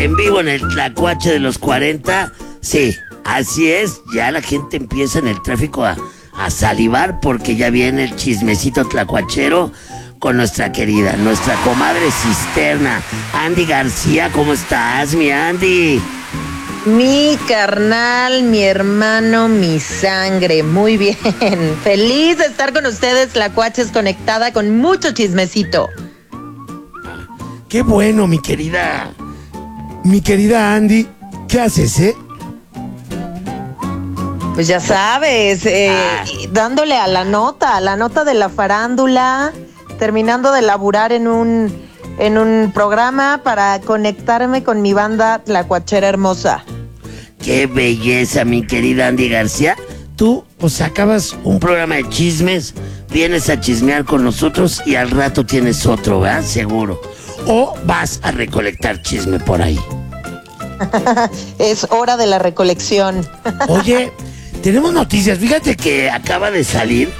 en vivo en el Tlacuache de los 40. Sí, así es, ya la gente empieza en el tráfico a salivar porque ya viene el chismecito tlacuachero con nuestra comadre cisterna, Andy García. ¿Cómo estás, mi Andy? Mi carnal, mi hermano, mi sangre, muy bien. Feliz de estar con ustedes, Tlacuaches, conectada con mucho chismecito. Qué bueno, mi querida Andy. ¿Qué haces, Pues ya sabes, dándole a la nota de la farándula, terminando de laburar en un programa para conectarme con mi banda Tlacuachera hermosa. Qué belleza, mi querida Andy García. Tú, pues acabas un programa de chismes, vienes a chismear con nosotros y al rato tienes otro, ¿verdad? Seguro. O vas a recolectar chisme por ahí. Es hora de la recolección. Oye, tenemos noticias. Fíjate que acaba de salir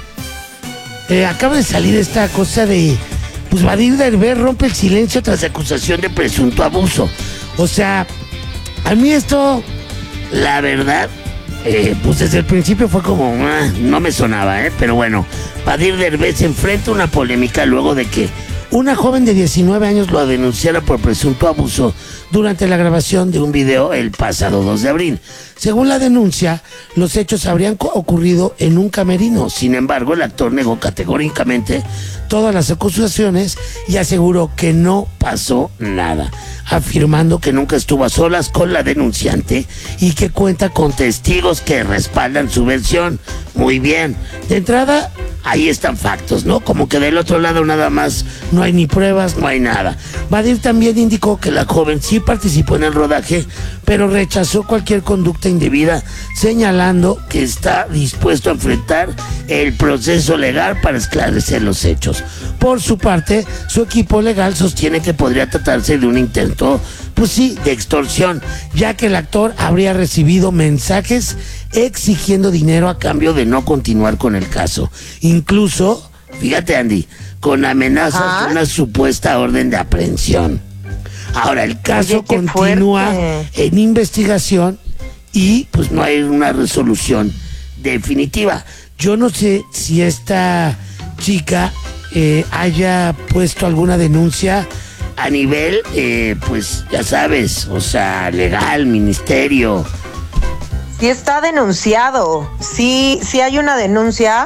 esta cosa de, pues Badir Derbez rompe el silencio tras acusación de presunto abuso. O sea, a mí esto, la verdad, pues desde el principio fue como, no me sonaba, pero bueno, Badir Derbez enfrenta una polémica luego de que una joven de 19 años lo denunciara por presunto abuso durante la grabación de un video el pasado 2 de abril. Según la denuncia, los hechos habrían ocurrido en un camerino. Sin embargo, el actor negó categóricamente todas las acusaciones y aseguró que no pasó nada, afirmando que nunca estuvo a solas con la denunciante y que cuenta con testigos que respaldan su versión. Muy bien. De entrada, ahí están factos, ¿no? Como que del otro lado nada más no hay ni pruebas, no hay nada. Badir también indicó que la joven sí participó en el rodaje, pero rechazó cualquier conducta indebida, señalando que está dispuesto a enfrentar el proceso legal para esclarecer los hechos. Por su parte, su equipo legal sostiene que podría tratarse de un intento, pues sí, de extorsión, ya que el actor habría recibido mensajes exigiendo dinero a cambio de no continuar con el caso. Incluso, fíjate, Andy, con amenazas de una supuesta orden de aprehensión. Ahora, el caso continúa en investigación y pues no hay una resolución definitiva. Yo no sé si esta chica haya puesto alguna denuncia a nivel, pues ya sabes, o sea, legal, ministerio. Sí está denunciado, sí hay una denuncia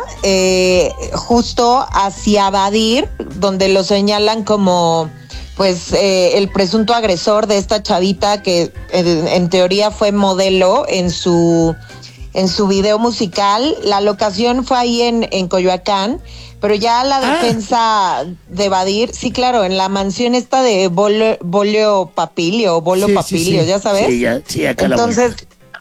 justo hacia Badir, donde lo señalan como pues el presunto agresor de esta chavita que en teoría fue modelo en su video musical. La locación fue ahí en Coyoacán, pero ya la defensa de Badir, sí, claro, en la mansión esta de Bolio Papilio, ya sabes. Sí, acá entonces,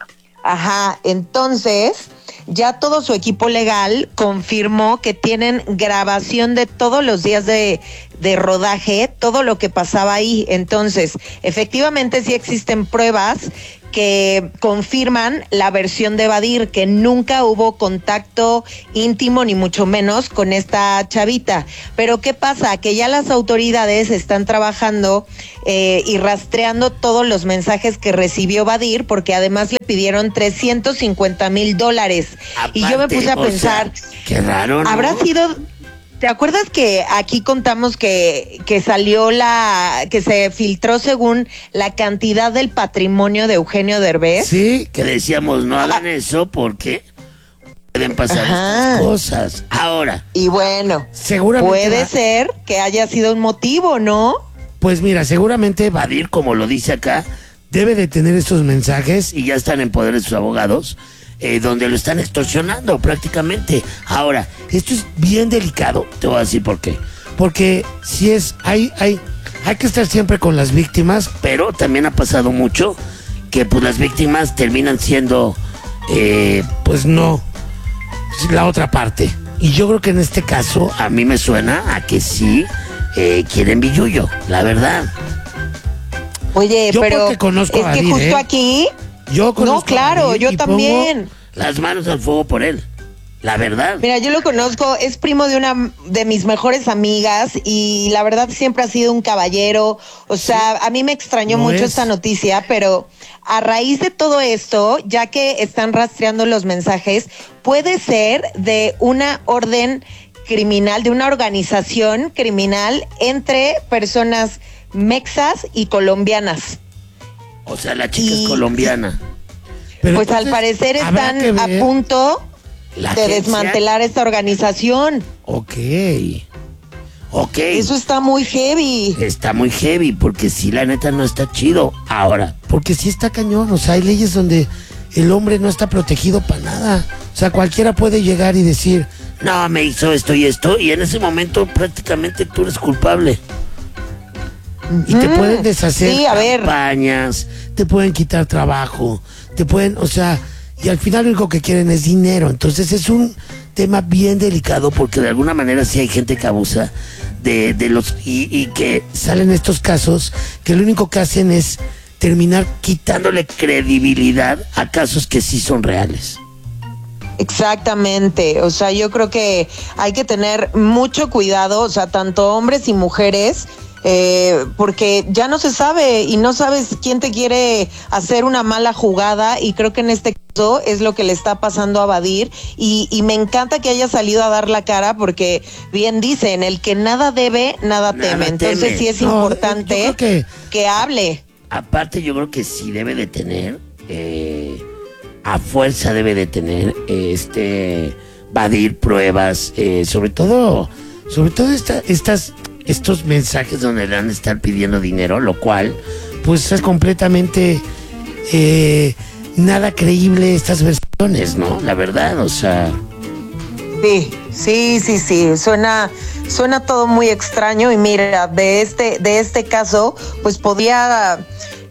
entonces ya todo su equipo legal confirmó que tienen grabación de todos los días de rodaje, todo lo que pasaba ahí. Entonces, efectivamente sí existen pruebas que confirman la versión de Badir, que nunca hubo contacto íntimo ni mucho menos con esta chavita. Pero ¿qué pasa? Que ya las autoridades están trabajando y rastreando todos los mensajes que recibió Badir, porque además le pidieron $350,000. Y yo me puse a pensar, qué raro, ¿no? ¿Habrá sido? ¿Te acuerdas que aquí contamos que salió que se filtró según la cantidad del patrimonio de Eugenio Derbez? Sí, que decíamos, no hagan eso porque pueden pasar estas cosas. Ahora. Y bueno, seguramente puede ser que haya sido un motivo, ¿no? Pues mira, seguramente Badir, como lo dice acá, debe de tener estos mensajes y ya están en poder de sus abogados, donde lo están extorsionando prácticamente. Ahora, esto es bien delicado, te voy a decir por qué. Porque si hay que estar siempre con las víctimas, pero también ha pasado mucho que pues las víctimas terminan siendo, pues no, la otra parte. Y yo creo que en este caso a mí me suena a que sí quieren billullo, la verdad. Oye, yo pero porque conozco es a que Badir, justo aquí. Yo conozco no, claro, yo también. Las manos al fuego por él. La verdad. Mira, yo lo conozco, es primo de una de mis mejores amigas y la verdad siempre ha sido un caballero. O sea, a mí me extrañó mucho esta noticia, pero a raíz de todo esto, ya que están rastreando los mensajes, puede ser de una orden criminal, de una organización criminal entre personas mexas y colombianas. O sea, la chica es colombiana. Pero pues entonces, al parecer están a punto de desmantelar esta organización. Ok. Eso está muy heavy. Está muy heavy, porque sí, la neta no está chido. Ahora, porque sí está cañón. O sea, hay leyes donde el hombre no está protegido para nada. O sea, cualquiera puede llegar y decir, no, me hizo esto, y en ese momento prácticamente tú eres culpable. Y te pueden deshacer campañas, te pueden quitar trabajo, te pueden, o sea, y al final lo único que quieren es dinero. Entonces es un tema bien delicado, porque de alguna manera sí hay gente que abusa de los y que salen estos casos que lo único que hacen es terminar quitándole credibilidad a casos que sí son reales. Exactamente, o sea, yo creo que hay que tener mucho cuidado, o sea, tanto hombres y mujeres, porque ya no se sabe y no sabes quién te quiere hacer una mala jugada, y creo que en este caso es lo que le está pasando a Badir, y me encanta que haya salido a dar la cara, porque bien dicen, el que nada debe, nada teme. Entonces sí es importante que hable. Aparte, yo creo que sí debe de tener, a fuerza debe de tener, Badir pruebas, sobre todo estos mensajes donde le van a estar pidiendo dinero, lo cual pues es completamente nada creíble estas versiones, ¿no? La verdad, o sea. Sí, suena todo muy extraño, y mira, de este caso, pues podrían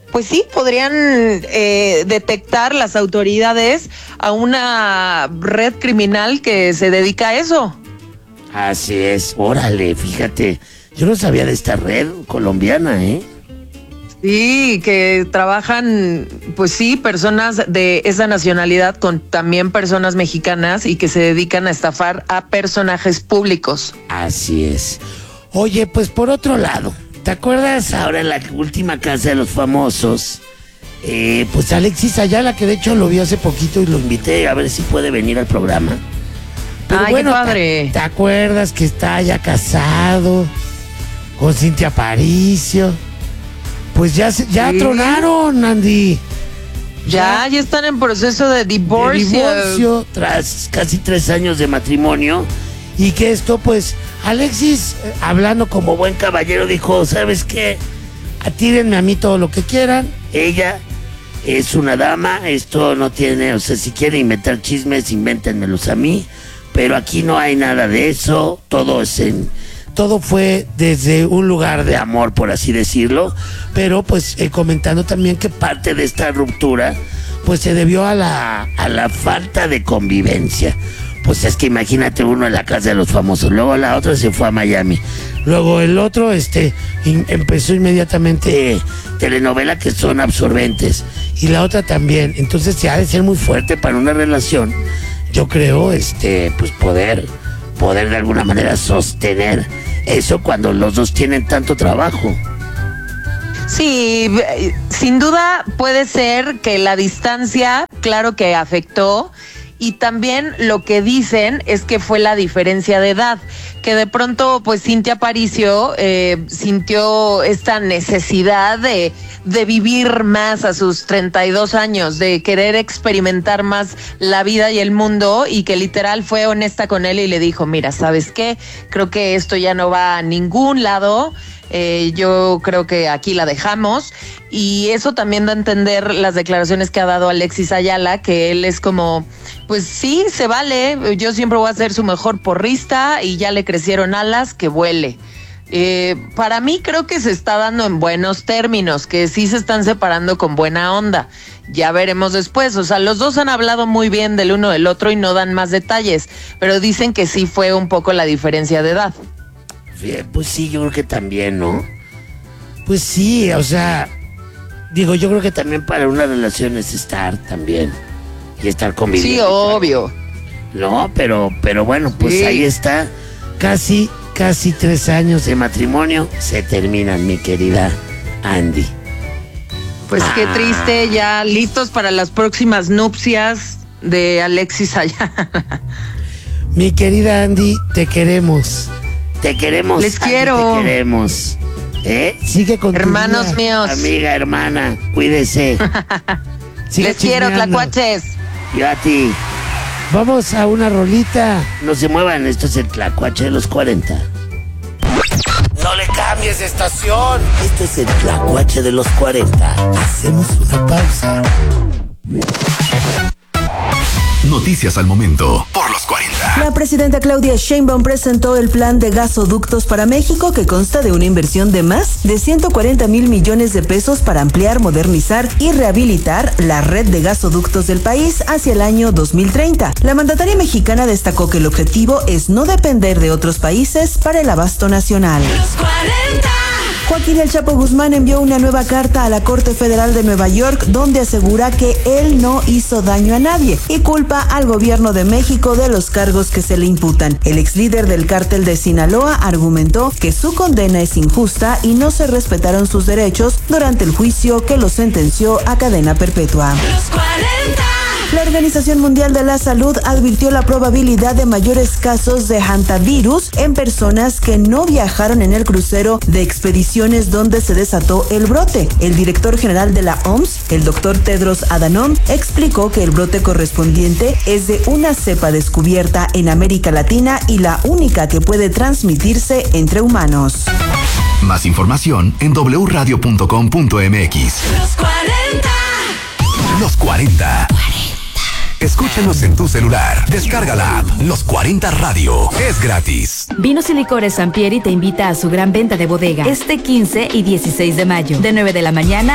detectar las autoridades a una red criminal que se dedica a eso. Así es, órale, fíjate. Yo no sabía de esta red colombiana, ¿eh? Sí, que trabajan, pues sí, personas de esa nacionalidad con también personas mexicanas, y que se dedican a estafar a personajes públicos. Así es. Oye, pues por otro lado, ¿te acuerdas ahora en la última Casa de los Famosos? Pues Alexis Ayala, que de hecho lo vi hace poquito y lo invité a ver si puede venir al programa. Pero ay, bueno, qué padre. ¿Te acuerdas que está ya casado con Cintia Aparicio? Pues ya tronaron, Andy. Ya están en proceso de divorcio. Tras casi 3 años de matrimonio. Y que esto, pues, Alexis, hablando como buen caballero, dijo, ¿sabes qué? Atírenme a mí todo lo que quieran. Ella es una dama, esto no tiene, o sea, si quieren inventar chismes, invéntenmelos a mí. Pero aquí no hay nada de eso, todo fue desde un lugar de amor, por así decirlo, pero pues comentando también que parte de esta ruptura pues se debió a la falta de convivencia. Pues es que imagínate, uno en la Casa de los Famosos, luego la otra se fue a Miami, luego el otro empezó inmediatamente telenovela, que son absorbentes, y la otra también. Entonces se ha de ser muy fuerte para una relación, yo creo, pues poder de alguna manera sostener eso cuando los dos tienen tanto trabajo. Sí, sin duda puede ser que la distancia, claro que afectó, y también lo que dicen es que fue la diferencia de edad, que de pronto pues Cintia Aparicio sintió esta necesidad de vivir más a sus 32 años, de querer experimentar más la vida y el mundo, y que literal fue honesta con él y le dijo, mira, ¿sabes qué? Creo que esto ya no va a ningún lado. Yo creo que aquí la dejamos, y eso también da a entender las declaraciones que ha dado Alexis Ayala, que él es como, pues sí, se vale, yo siempre voy a ser su mejor porrista y ya le crecieron alas, que vuele. Para mí creo que se está dando en buenos términos, que sí se están separando con buena onda. Ya veremos después, o sea, los dos han hablado muy bien del uno del otro y no dan más detalles, pero dicen que sí fue un poco la diferencia de edad. Pues sí, yo creo que también, ¿no? Pues sí, o sea, digo, yo creo que también para una relación es estar también, y estar conviviendo. Sí, obvio. No, pero bueno, pues Sí. ahí está. Casi 3 años de matrimonio se terminan, mi querida Andy. Pues qué triste, ya listos para las próximas nupcias de Alexis Ayala. Mi querida Andy, te queremos. Te queremos. Les Andy, quiero. Te queremos. Sigue con tu Hermanos vida. míos, Amiga, hermana, cuídese. Sigue les quiero, chismeando. tlacuaches. Yo a ti. Vamos a una rolita. No se muevan, esto es el Tlacuache de los 40. No le cambies de estación. Esto es el Tlacuache de los 40. Hacemos una pausa. Noticias al momento por los 40. La presidenta Claudia Sheinbaum presentó el plan de gasoductos para México, que consta de una inversión de más de 140 mil millones de pesos para ampliar, modernizar y rehabilitar la red de gasoductos del país hacia el año 2030. La mandataria mexicana destacó que el objetivo es no depender de otros países para el abasto nacional. Joaquín El Chapo Guzmán envió una nueva carta a la Corte Federal de Nueva York, donde asegura que él no hizo daño a nadie y culpa al gobierno de México de los cargos que se le imputan. El ex líder del cártel de Sinaloa argumentó que su condena es injusta y no se respetaron sus derechos durante el juicio que lo sentenció a cadena perpetua. La Organización Mundial de la Salud advirtió la probabilidad de mayores casos de hantavirus en personas que no viajaron en el crucero de expediciones donde se desató el brote. El director general de la OMS, el doctor Tedros Adhanom, explicó que el brote correspondiente es de una cepa descubierta en América Latina y la única que puede transmitirse entre humanos. Más información en wradio.com.mx. Los 40. Escúchanos en tu celular. Descarga la app Los 40 Radio. Es gratis. Vinos y Licores Sampieri te invita a su gran venta de bodega este 15 y 16 de mayo, de 9 de la mañana